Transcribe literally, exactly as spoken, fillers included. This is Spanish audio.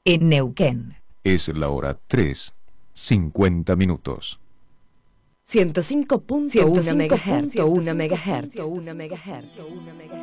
en Neuquén. Es la hora tres, cincuenta minutos. ciento cinco punto uno megahertz.